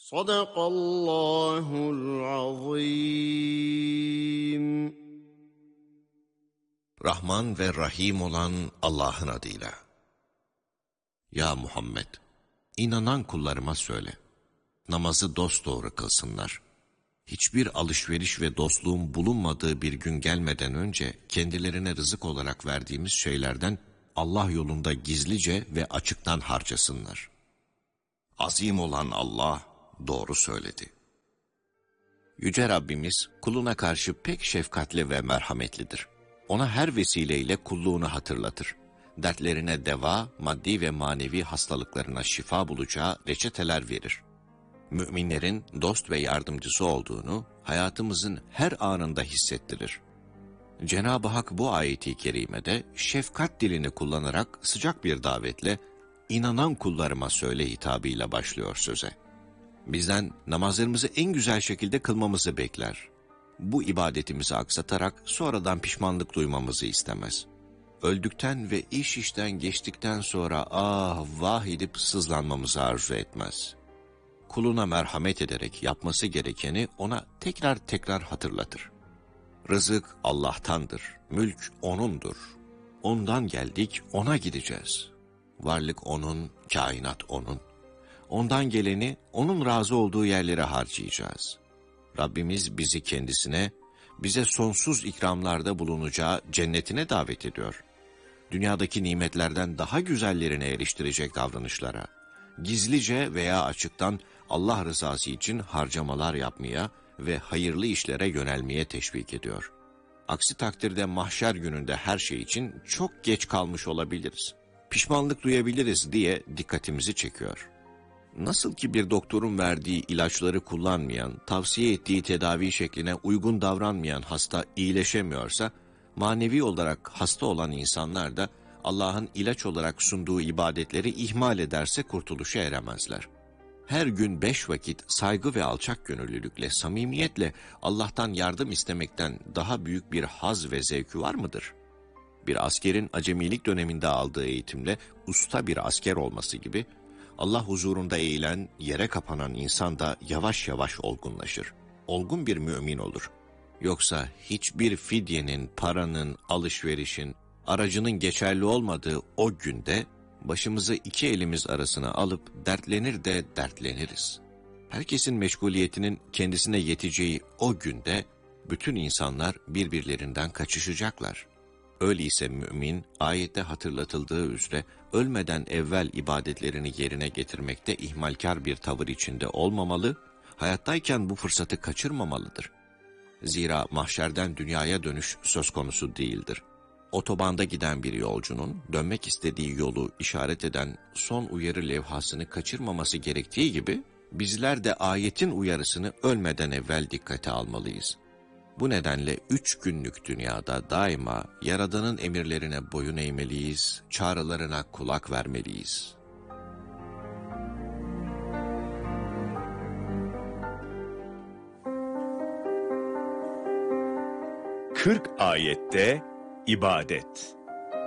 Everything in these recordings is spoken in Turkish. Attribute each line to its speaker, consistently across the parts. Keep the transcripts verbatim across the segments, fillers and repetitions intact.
Speaker 1: Sadakallahul azim.
Speaker 2: Rahman ve Rahim olan Allah'ın adıyla. Ya Muhammed, inanan kullarıma söyle, namazı dosdoğru kılsınlar. Hiçbir alışveriş ve dostluğun bulunmadığı bir gün gelmeden önce kendilerine rızık olarak verdiğimiz şeylerden Allah yolunda gizlice ve açıktan harcasınlar. Azim olan Allah doğru söyledi. Yüce Rabbimiz kuluna karşı pek şefkatli ve merhametlidir. Ona her vesileyle kulluğunu hatırlatır. Dertlerine deva, maddi ve manevi hastalıklarına şifa bulacağı reçeteler verir. Müminlerin dost ve yardımcısı olduğunu hayatımızın her anında hissettirir. Cenab-ı Hak bu ayeti kerimede şefkat dilini kullanarak sıcak bir davetle inanan kullarıma söyle hitabıyla başlıyor söze. Bizden namazlarımızı en güzel şekilde kılmamızı bekler. Bu ibadetimizi aksatarak sonradan pişmanlık duymamızı istemez. Öldükten ve iş işten geçtikten sonra ah vah edip sızlanmamızı arzu etmez. Kuluna merhamet ederek yapması gerekeni ona tekrar tekrar hatırlatır. Rızık Allah'tandır, mülk O'nundur. Ondan geldik, O'na gideceğiz. Varlık O'nun, kainat O'nun. Ondan geleni O'nun razı olduğu yerlere harcayacağız. Rabbimiz bizi kendisine, bize sonsuz ikramlarda bulunacağı cennetine davet ediyor. Dünyadaki nimetlerden daha güzellerine eriştirecek davranışlara, gizlice veya açıktan Allah rızası için harcamalar yapmaya ve hayırlı işlere yönelmeye teşvik ediyor. Aksi takdirde mahşer gününde her şey için çok geç kalmış olabiliriz. Pişmanlık duyabiliriz diye dikkatimizi çekiyor. Nasıl ki bir doktorun verdiği ilaçları kullanmayan, tavsiye ettiği tedavi şekline uygun davranmayan hasta iyileşemiyorsa, manevi olarak hasta olan insanlar da Allah'ın ilaç olarak sunduğu ibadetleri ihmal ederse kurtuluşa eremezler. Her gün beş vakit saygı ve alçak gönüllülükle, samimiyetle Allah'tan yardım istemekten daha büyük bir haz ve zevki var mıdır? Bir askerin acemilik döneminde aldığı eğitimle usta bir asker olması gibi, Allah huzurunda eğilen, yere kapanan insan da yavaş yavaş olgunlaşır. Olgun bir mümin olur. Yoksa hiçbir fidyenin, paranın, alışverişin, aracının geçerli olmadığı o günde başımızı iki elimiz arasına alıp dertlenir de dertleniriz. Herkesin meşguliyetinin kendisine yeteceği o günde bütün insanlar birbirlerinden kaçışacaklar. Öyleyse mümin, ayette hatırlatıldığı üzere ölmeden evvel ibadetlerini yerine getirmekte ihmalkar bir tavır içinde olmamalı, hayattayken bu fırsatı kaçırmamalıdır. Zira mahşerden dünyaya dönüş söz konusu değildir. Otobanda giden bir yolcunun dönmek istediği yolu işaret eden son uyarı levhasını kaçırmaması gerektiği gibi, bizler de ayetin uyarısını ölmeden evvel dikkate almalıyız. Bu nedenle üç günlük dünyada daima Yaradan'ın emirlerine boyun eğmeliyiz, çağrılarına kulak vermeliyiz.
Speaker 3: kırk ayette ibadet.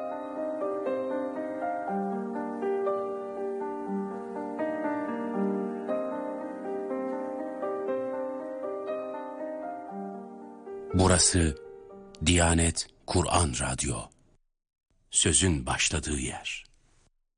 Speaker 4: Burası Diyanet Kur'an Radyo. Sözün başladığı yer.